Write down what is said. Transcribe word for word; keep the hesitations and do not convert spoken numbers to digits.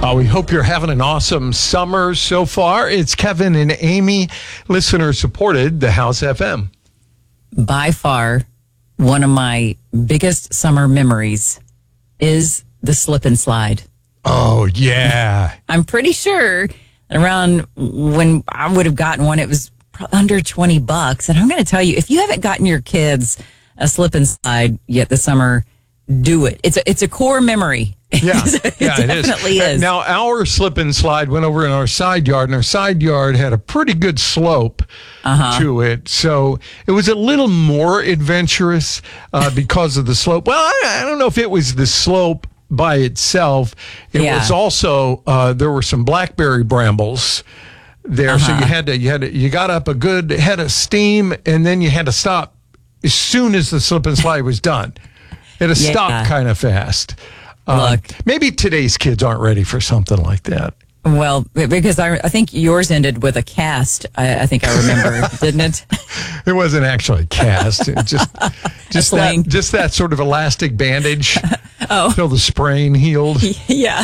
Uh, we hope you're having an awesome summer so far. It's Kevin and Amy, listener supported, the House F M. By far, one of my biggest summer memories is the slip and slide. Oh, yeah. I'm pretty sure around when I would have gotten one, it was under twenty bucks. And I'm going to tell you, if you haven't gotten your kids a slip and slide yet this summer, do it. It's a, it's a core memory. Yeah, it yeah, it definitely is. is. Now, our slip and slide went over in our side yard, and our side yard had a pretty good slope uh-huh. to it. So it was a little more adventurous uh, because of the slope. Well, I, I don't know if it was the slope by itself. It yeah. was also, uh, there were some blackberry brambles there. Uh-huh. So you had to, you had to, you got up a good head of steam, and then you had to stop as soon as the slip and slide was done. It had to yeah. stop kind of fast. Uh, maybe today's kids aren't ready for something like that. Well, because I, I think yours ended with a cast. I, I think I remember, didn't it? It wasn't actually cast. It just, just that, just that sort of elastic bandage. Oh, until the sprain healed. Yeah,